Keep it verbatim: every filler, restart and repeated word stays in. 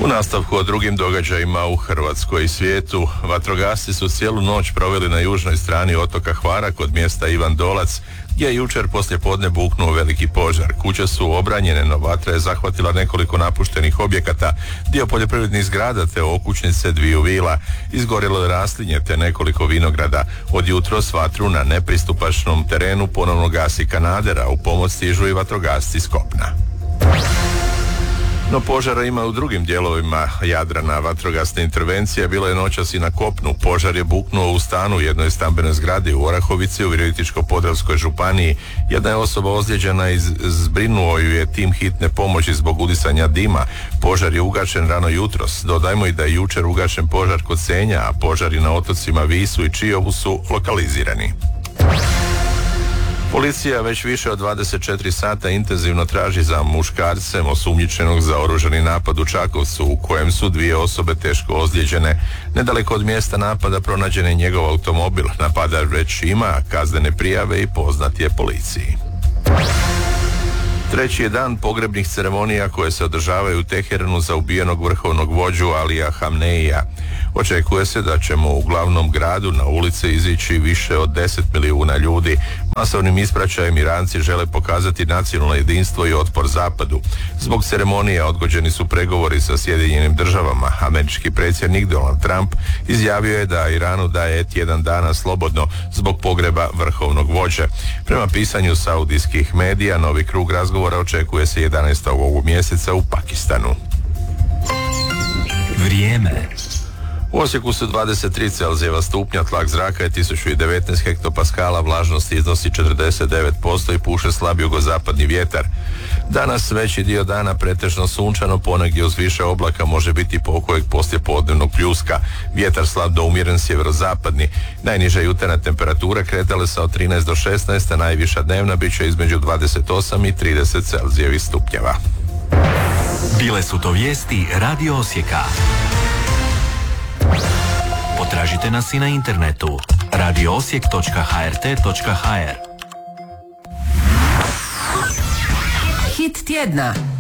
nastavku o drugim događajima u Hrvatskoj i svijetu. Vatrogasci su cijelu noć proveli na južnoj strani otoka Hvara kod mjesta Ivan Dolac, gdje je jučer poslijepodne buknuo veliki požar. Kuće su obranjene, no vatra je zahvatila nekoliko napuštenih objekata, dio poljoprivrednih zgrada te okućnice dviju vila. Izgorjelo je raslinje te nekoliko vinograda. Od jutros vatru na nepristupačnom terenu ponovno gasi kanadera, u pomoć stižu i vatrogasci s kopna. No požara ima u drugim dijelovima Jadrana. Vatrogasna intervencija bila je noćas i na kopnu. Požar je buknuo u stanu u jednoj stambenoj zgradi u Orahovici u Virovitičko-podravskoj županiji. Jedna je osoba ozlijeđena i zbrinuo ju je tim hitne pomoći zbog udisanja dima. Požar je ugašen rano jutros. Dodajmo i da je jučer ugašen požar kod Senja, a požari na otocima Visu i Čiovu su lokalizirani. Policija već više od dvadeset četiri sata intenzivno traži za muškarcem osumnjičenog za oružani napad u Čakovcu, u kojem su dvije osobe teško ozlijeđene. Nedaleko od mjesta napada pronađen je njegov automobil. Napadač već ima kaznene prijave i poznat je policiji. Treći je dan pogrebnih ceremonija koje se održavaju u Teheranu za ubijenog vrhovnog vođu Alija Hamneija. Očekuje se da ćemo u glavnom gradu na ulice izići više od deset milijuna ljudi. Masovnim ispraćajem Iranci žele pokazati nacionalno jedinstvo i otpor zapadu. Zbog ceremonije odgođeni su pregovori sa Sjedinjenim državama. Američki predsjednik Donald Trump izjavio je da Iranu daje tjedan dana slobodno zbog pogreba vrhovnog vođe. Prema pisanju saudijskih medija, novi krug razgovora očekuje se jedanaestog ovog mjeseca u Pakistanu. Vrijeme. U Osijeku su dvadeset tri Celzijeva stupnja, tlak zraka je tisuću devetnaest hektopaskala, vlažnost iznosi četrdeset devet posto i puše slab jugozapadni vjetar. Danas veći dio dana pretežno sunčano, ponegdje uz više oblaka može biti pokojeg poslijepodnevnog pljuska. Vjetar slab do umjeren sjeverozapadni. Najniža jutarnja temperatura kretala se od trinaest do šesnaest, a najviša dnevna bit će između dvadeset osam i trideset Celzijevih stupnjeva. Bile su to vijesti Radio Osijeka. Potražite nas i na internetu radio osijek točka h r t točka h r. Hit tjedna.